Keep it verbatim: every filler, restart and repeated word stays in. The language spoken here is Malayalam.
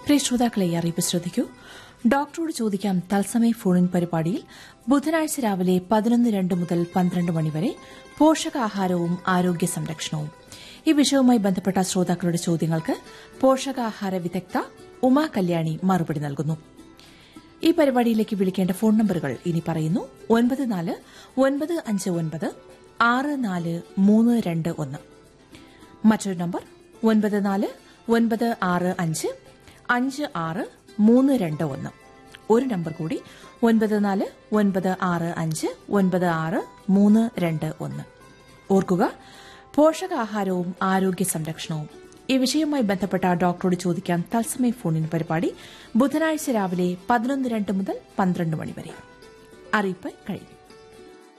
പ്രിയ ശ്രോതാക്കളെ അറിയിപ്പ് ശ്രദ്ധിക്കൂ. ഡോക്ടറോട് ചോദിക്കാം തത്സമയ ഫോണിൻ പരിപാടിയിൽ ബുധനാഴ്ച രാവിലെ പതിനൊന്ന് രണ്ട് മുതൽ പന്ത്രണ്ട് മണിവരെ പോഷകാഹാരവും ആരോഗ്യ സംരക്ഷണവും. ഈ വിഷയവുമായി ബന്ധപ്പെട്ട ശ്രോതാക്കളുടെ ചോദ്യങ്ങൾക്ക് പോഷകാഹാര വിദഗ്ധ ഉമാ കല്യാണി മറുപടി നൽകുന്നു. ഈ പരിപാടിയിലേക്ക് വിളിക്കേണ്ട ഫോൺ നമ്പറുകൾ ഇനി പറയുന്നു. ഒൻപത് നാല് ഒൻപത് അഞ്ച് ഒൻപത് ആറ് നാല് മൂന്ന് രണ്ട് ഒന്ന്. മറ്റൊരു നമ്പർ ഒൻപത് നാല് ഒൻപത് ആറ് അഞ്ച് അഞ്ച് ആറ് മൂന്ന് രണ്ട് ഒന്ന്. ഒരു നമ്പർ കൂടി ഒൻപത് നാല് ഒൻപത് ആറ് അഞ്ച് ഒൻപത് ആറ് മൂന്ന് രണ്ട് ഒന്ന്. ഓർക്കുക, പോഷകാഹാരവും ആരോഗ്യ സംരക്ഷണവും. ഈ വിഷയവുമായി ബന്ധപ്പെട്ട ഡോക്ടറോട് ചോദിക്കാം തത്സമയ ഫോണിൻ പരിപാടി ബുധനാഴ്ച രാവിലെ പതിനൊന്ന് രണ്ട് മുതൽ പന്ത്രണ്ട് മണിവരെ. അറിയിപ്പ് കഴിഞ്ഞു.